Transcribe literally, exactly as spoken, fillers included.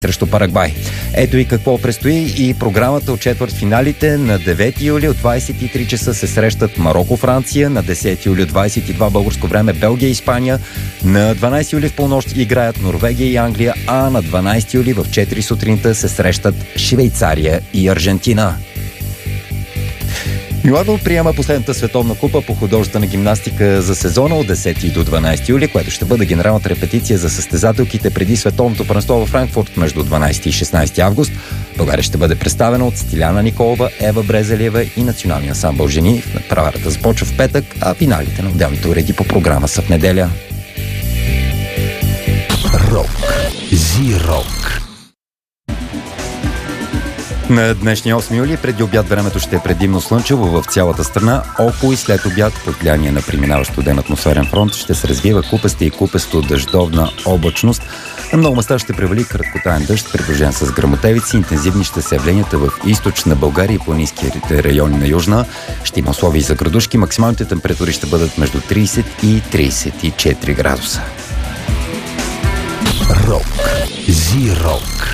срещу Парагвай. Ето и какво предстои и програмата от четвъртфиналите. На девети юли от двадесет и три часа се срещат Мароко-Франция, на десети юли от двадесет и два българско време Белгия-Испания, на дванадесети юли в полунощ играят Норвегия и Англия, а на дванадесети юли в четири сутринта се срещат Швейцария и Аржентина. Милано приема последната световна купа по художествена гимнастика за сезона от десети до дванадесети юли, което ще бъде генералната репетиция за състезателките преди световното първенство във Франкфурт между дванадесети и шестнадесети август. България ще бъде представена от Стиляна Николова, Ева Брезелиева и националния ансамбъл жени. Праварата започва в петък, а финалите на отделните уреди по програма са в неделя. Рок. Зи-рок. На днешния осми юли преди обяд времето ще е предимно слънчево в цялата страна. Около и след обяд под влияние на преминаващ студен атмосферен фронт ще се развива купеста и купесто дъждовна облачност. На много места ще превали краткотраен дъжд, придружен с гръмотевици. Интензивни ще са явленията в източна България и планинските райони на южна. Ще има условия за градушки. Максималните температури ще бъдат между тридесет и тридесет и четири градуса. Рок. Зи-рок.